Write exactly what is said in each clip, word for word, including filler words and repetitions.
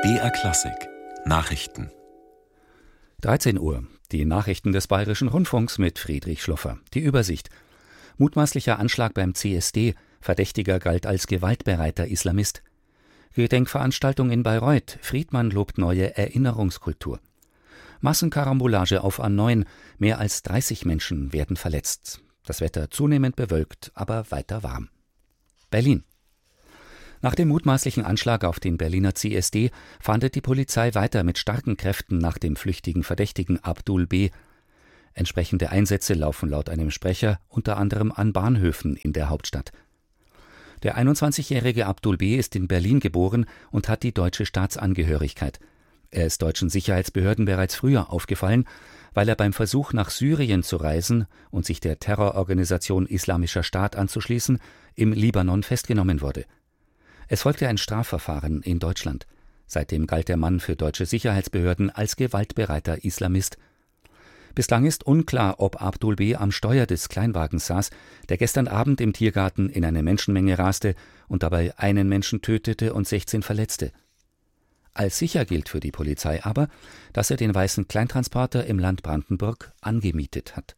B R Klassik Nachrichten. dreizehn Uhr. Die Nachrichten des Bayerischen Rundfunks mit Friedrich Schloffer. Die Übersicht. Mutmaßlicher Anschlag beim C S D. Verdächtiger galt als gewaltbereiter Islamist. Gedenkveranstaltung in Bayreuth. Friedmann lobt neue Erinnerungskultur. Massenkarambolage auf A neun. Mehr als dreißig Menschen werden verletzt. Das Wetter zunehmend bewölkt, aber weiter warm. Berlin. Nach dem mutmaßlichen Anschlag auf den Berliner C S D fahndet die Polizei weiter mit starken Kräften nach dem flüchtigen Verdächtigen Abdul B. Entsprechende Einsätze laufen laut einem Sprecher unter anderem an Bahnhöfen in der Hauptstadt. Der einundzwanzigjährige Abdul B. ist in Berlin geboren und hat die deutsche Staatsangehörigkeit. Er ist deutschen Sicherheitsbehörden bereits früher aufgefallen, weil er beim Versuch, nach Syrien zu reisen und sich der Terrororganisation Islamischer Staat anzuschließen, im Libanon festgenommen wurde. Es folgte ein Strafverfahren in Deutschland. Seitdem galt der Mann für deutsche Sicherheitsbehörden als gewaltbereiter Islamist. Bislang ist unklar, ob Abdul B. am Steuer des Kleinwagens saß, der gestern Abend im Tiergarten in eine Menschenmenge raste und dabei einen Menschen tötete und sechzehn verletzte. Als sicher gilt für die Polizei aber, dass er den weißen Kleintransporter im Land Brandenburg angemietet hat.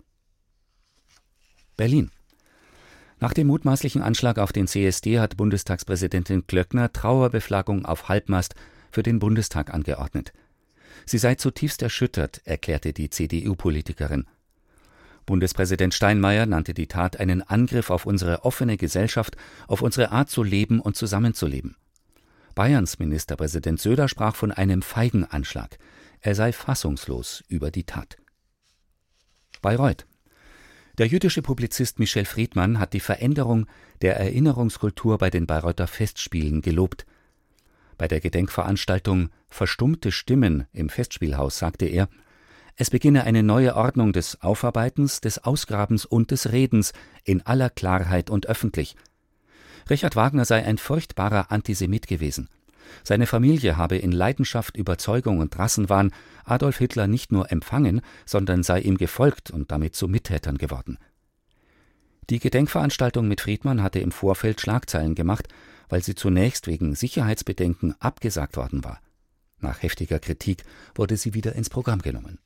Berlin. Nach dem mutmaßlichen Anschlag auf den C S D hat Bundestagspräsidentin Klöckner Trauerbeflaggung auf Halbmast für den Bundestag angeordnet. Sie sei zutiefst erschüttert, erklärte die C D U-Politikerin. Bundespräsident Steinmeier nannte die Tat einen Angriff auf unsere offene Gesellschaft, auf unsere Art zu leben und zusammenzuleben. Bayerns Ministerpräsident Söder sprach von einem feigen Anschlag. Er sei fassungslos über die Tat. Bayreuth. Der jüdische Publizist Michel Friedmann hat die Veränderung der Erinnerungskultur bei den Bayreuther Festspielen gelobt. Bei der Gedenkveranstaltung »Verstummte Stimmen« im Festspielhaus sagte er, es beginne eine neue Ordnung des Aufarbeitens, des Ausgrabens und des Redens in aller Klarheit und öffentlich. Richard Wagner sei ein furchtbarer Antisemit gewesen. Seine Familie habe in Leidenschaft, Überzeugung und Rassenwahn Adolf Hitler nicht nur empfangen, sondern sei ihm gefolgt und damit zu Mittätern geworden. Die Gedenkveranstaltung mit Friedmann hatte im Vorfeld Schlagzeilen gemacht, weil sie zunächst wegen Sicherheitsbedenken abgesagt worden war. Nach heftiger Kritik wurde sie wieder ins Programm genommen.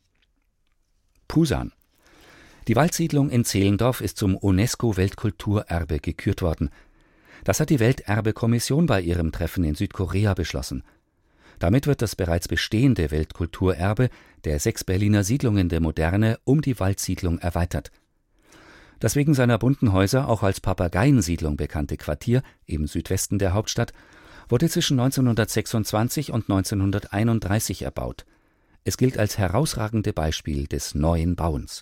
Pusan. Die Waldsiedlung in Zehlendorf ist zum UNESCO-Weltkulturerbe gekürt worden. Das hat die Welterbekommission bei ihrem Treffen in Südkorea beschlossen. Damit wird das bereits bestehende Weltkulturerbe der sechs Berliner Siedlungen der Moderne um die Waldsiedlung erweitert. Das wegen seiner bunten Häuser auch als Papageiensiedlung bekannte Quartier im Südwesten der Hauptstadt wurde zwischen neunzehnhundertsechsundzwanzig und neunzehnhunderteinunddreißig erbaut. Es gilt als herausragende Beispiel des neuen Bauens.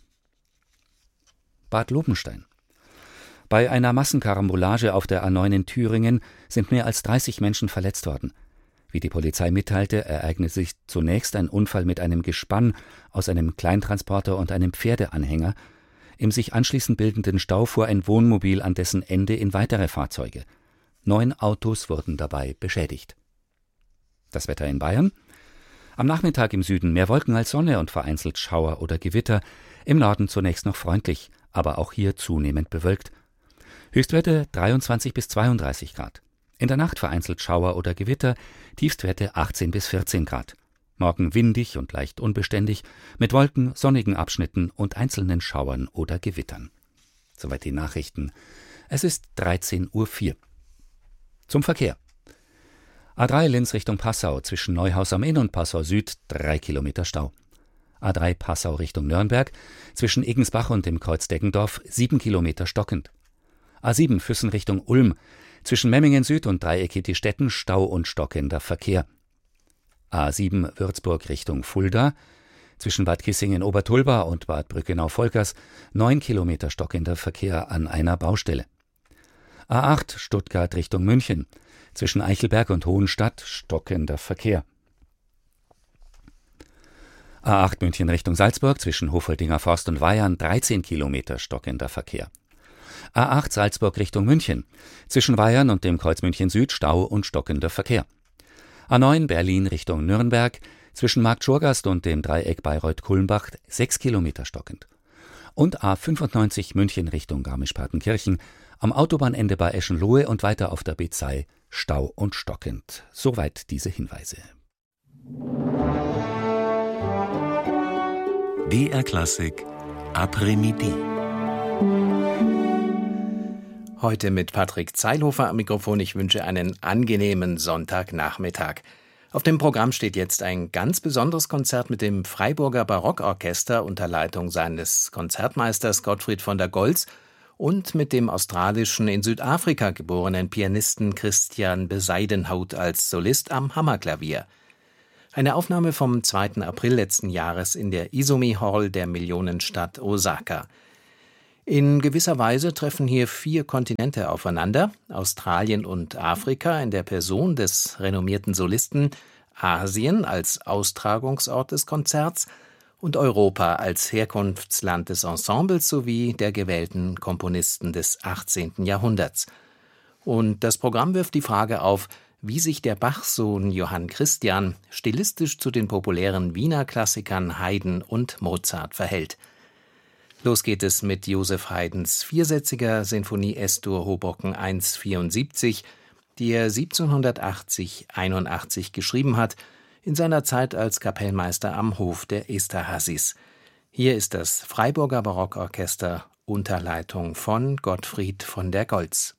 Bad Lobenstein. Bei einer Massenkarambolage auf der A neun in Thüringen sind mehr als dreißig Menschen verletzt worden. Wie die Polizei mitteilte, ereignete sich zunächst ein Unfall mit einem Gespann aus einem Kleintransporter und einem Pferdeanhänger. Im sich anschließend bildenden Stau fuhr ein Wohnmobil an dessen Ende in weitere Fahrzeuge. Neun Autos wurden dabei beschädigt. Das Wetter in Bayern? Am Nachmittag im Süden mehr Wolken als Sonne und vereinzelt Schauer oder Gewitter. Im Norden zunächst noch freundlich, aber auch hier zunehmend bewölkt. Höchstwerte dreiundzwanzig bis zweiunddreißig Grad. In der Nacht vereinzelt Schauer oder Gewitter, Tiefstwerte achtzehn bis vierzehn Grad. Morgen windig und leicht unbeständig, mit Wolken, sonnigen Abschnitten und einzelnen Schauern oder Gewittern. Soweit die Nachrichten. Es ist dreizehn Uhr vier. Zum Verkehr. A drei Linz Richtung Passau, zwischen Neuhaus am Inn und Passau Süd, drei Kilometer Stau. A drei Passau Richtung Nürnberg, zwischen Egensbach und dem Kreuz Deggendorf, sieben Kilometer stockend. A sieben Füssen Richtung Ulm, zwischen Memmingen Süd und Dreieck Ettistetten Stau und stockender Verkehr. A sieben Würzburg Richtung Fulda, zwischen Bad Kissingen-Obertulba und Bad Brückenau-Volkers, neun Kilometer stockender Verkehr an einer Baustelle. A acht Stuttgart Richtung München, zwischen Eichelberg und Hohenstadt stockender Verkehr. A acht München Richtung Salzburg, zwischen Hofoldinger Forst und Weyern, dreizehn Kilometer stockender Verkehr. A acht Salzburg Richtung München, zwischen Weyern und dem Kreuz München Süd Stau und stockender Verkehr. A neun Berlin Richtung Nürnberg, zwischen Markt Schurgast und dem Dreieck Bayreuth-Kulmbach, sechs Kilometer stockend. Und A fünfundneunzig München Richtung Garmisch-Partenkirchen, am Autobahnende bei Eschenlohe und weiter auf der Bezei Stau und stockend. Soweit diese Hinweise. D R Klassik Après-Midi. Heute mit Patrick Zeilhofer am Mikrofon. Ich wünsche einen angenehmen Sonntagnachmittag. Auf dem Programm steht jetzt ein ganz besonderes Konzert mit dem Freiburger Barockorchester unter Leitung seines Konzertmeisters Gottfried von der Goltz und mit dem australischen, in Südafrika geborenen Pianisten Christian Bezuidenhout als Solist am Hammerklavier. Eine Aufnahme vom zweiten April letzten Jahres in der Izumi Hall der Millionenstadt Osaka. In gewisser Weise treffen hier vier Kontinente aufeinander, Australien und Afrika in der Person des renommierten Solisten, Asien als Austragungsort des Konzerts und Europa als Herkunftsland des Ensembles sowie der gewählten Komponisten des achtzehnten Jahrhunderts. Und das Programm wirft die Frage auf, wie sich der Bach-Sohn Johann Christian stilistisch zu den populären Wiener Klassikern Haydn und Mozart verhält. Los geht es mit Joseph Haydns viersätziger Sinfonie Es-Dur Hoboken eins vierundsiebzig, die er siebzehnhundertachtzig einundachtzig geschrieben hat, in seiner Zeit als Kapellmeister am Hof der Esterházys. Hier ist das Freiburger Barockorchester unter Leitung von Gottfried von der Goltz.